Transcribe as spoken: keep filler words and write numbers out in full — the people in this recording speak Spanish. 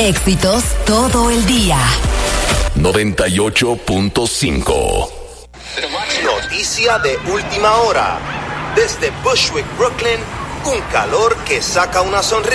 Éxitos todo el día. noventa y ocho punto cinco. Noticia de última hora. Desde Bushwick, Brooklyn, un calor que saca una sonrisa.